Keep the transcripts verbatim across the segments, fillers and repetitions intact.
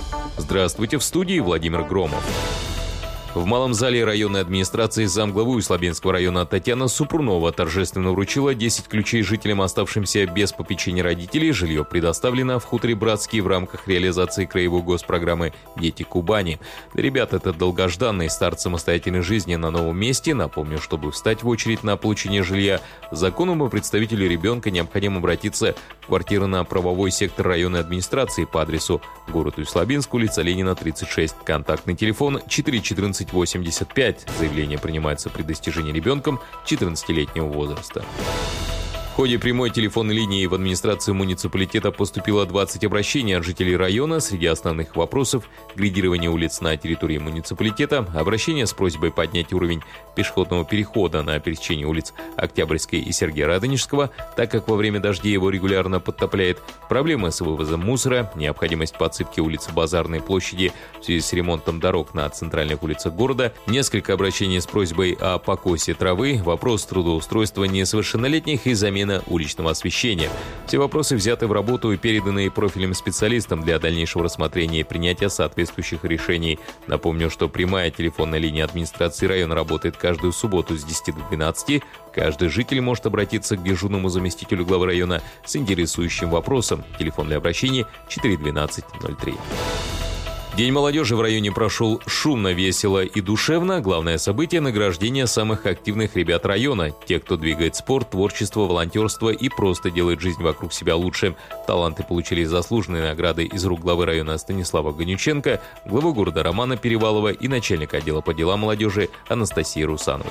Здравствуйте, в студии Владимир Громов. В малом зале районной администрации замглавы Услабинского района Татьяна Супрунова торжественно вручила десять ключей жителям, оставшимся без попечения родителей. Жилье предоставлено в хуторе Братский в рамках реализации краевой госпрограммы «Дети Кубани». Для ребят это долгожданный старт самостоятельной жизни на новом месте. Напомню, чтобы встать в очередь на получение жилья, законному представителю ребенка необходимо обратиться в квартирно-правовой сектор районной администрации по адресу город Услабинск, улица Ленина, тридцать шесть. Контактный телефон четыре четырнадцать восемьдесят пять. Заявление принимается при достижении ребенком четырнадцатилетнего возраста. В ходе прямой телефонной линии в администрацию муниципалитета поступило двадцать обращений от жителей района. Среди основных вопросов – грейдирование улиц на территории муниципалитета, обращение с просьбой поднять уровень пешеходного перехода на пересечении улиц Октябрьской и Сергея Радонежского, так как во время дождей его регулярно подтопляет, проблемы с вывозом мусора, необходимость подсыпки улицы Базарной площади в связи с ремонтом дорог на центральных улицах города, несколько обращений с просьбой о покосе травы, вопрос трудоустройства несовершеннолетних и замена уличного освещения. Все вопросы взяты в работу и переданы профильным специалистам для дальнейшего рассмотрения и принятия соответствующих решений. Напомню, что прямая телефонная линия администрации района работает каждую субботу с десяти до двенадцати. Каждый житель может обратиться к дежурному заместителю главы района с интересующим вопросом. Телефон для обращений четыре двенадцать ноль три. День молодежи в районе прошел шумно, весело и душевно. Главное событие – награждение самых активных ребят района. Те, кто двигает спорт, творчество, волонтерство и просто делает жизнь вокруг себя лучше. Таланты получили заслуженные награды из рук главы района Станислава Гонюченко, главы города Романа Перевалова и начальника отдела по делам молодежи Анастасии Русановой.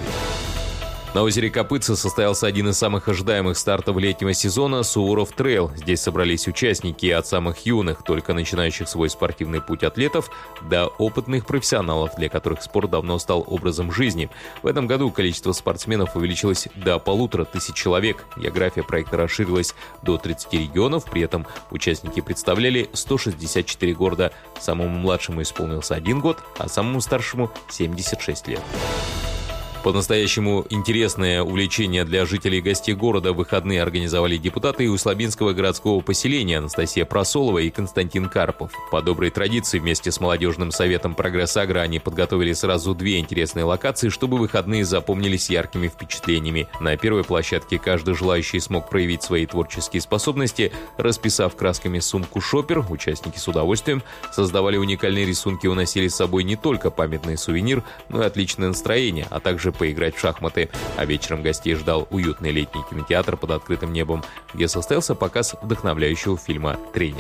На озере Копытце состоялся один из самых ожидаемых стартов летнего сезона – Суворов Трейл. Здесь собрались участники от самых юных, только начинающих свой спортивный путь атлетов, до опытных профессионалов, для которых спорт давно стал образом жизни. В этом году количество спортсменов увеличилось до полутора тысяч человек. География проекта расширилась до тридцати регионов, при этом участники представляли сто шестьдесят четыре города. Самому младшему исполнился один год, а самому старшему – семьдесят шесть лет. По-настоящему интересное увлечение для жителей и гостей города в выходные организовали депутаты Услабинского городского поселения Анастасия Просолова и Константин Карпов. По доброй традиции вместе с молодежным советом «Прогресс-Агро» они подготовили сразу две интересные локации, чтобы выходные запомнились яркими впечатлениями. На первой площадке каждый желающий смог проявить свои творческие способности, расписав красками сумку «Шопер». Участники с удовольствием создавали уникальные рисунки и уносили с собой не только памятный сувенир, но и отличное настроение, а также поиграть в шахматы. А вечером гостей ждал уютный летний кинотеатр под открытым небом, где состоялся показ вдохновляющего фильма «Тренер».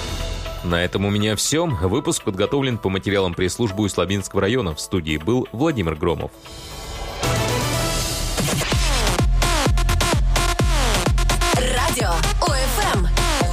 На этом у меня все. Выпуск подготовлен по материалам пресс-службы Услабинского района. В студии был Владимир Громов. Радио УФМ.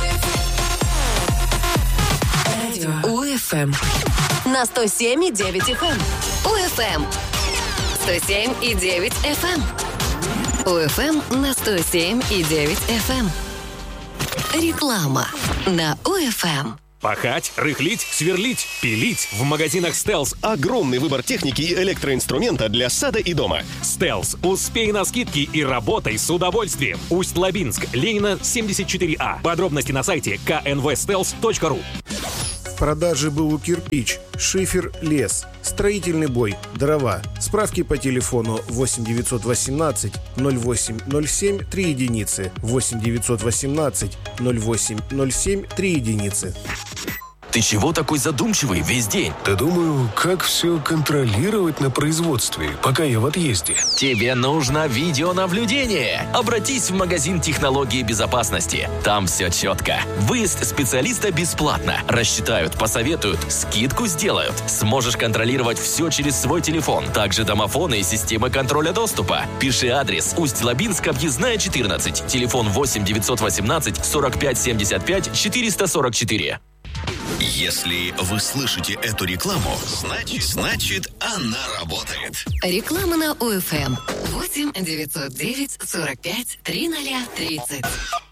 Радио УФМ. На сто семь и девять эф эм. УФМ. сто семь и девять эф эм. УФМ на сто семь и девять эф эм. Реклама на УФМ. Пахать, рыхлить, сверлить, пилить. В магазинах «Стелс» огромный выбор техники и электроинструмента для сада и дома. «Стелс». Успей на скидки и работай с удовольствием. Усть-Лабинск, Ленина, семьдесят четыре А. Подробности на сайте ка эн вэ стелс точка ру. В продаже БУ «Кирпич», шифер, лес, строительный бой, дрова. Справки по телефону восемь девятьсот восемнадцать ноль восемь ноль семь три единицы, восемь девятьсот восемнадцать ноль восемь ноль семь три единицы. Ты чего такой задумчивый весь день? Да думаю, как все контролировать на производстве, пока я в отъезде. Тебе нужно видеонаблюдение. Обратись в магазин технологии безопасности. Там все четко. Выезд специалиста бесплатно. Рассчитают, посоветуют, скидку сделают. Сможешь контролировать все через свой телефон. Также домофоны и системы контроля доступа. Пиши адрес: Усть-Лабинск, объездная четырнадцать. Телефон восемь девятьсот восемнадцать сорок пять семьдесят пять четыреста сорок четыре. Если вы слышите эту рекламу, значит, значит она работает. Реклама на УФМ. восемь девятьсот девять сорок пять тридцать тридцать.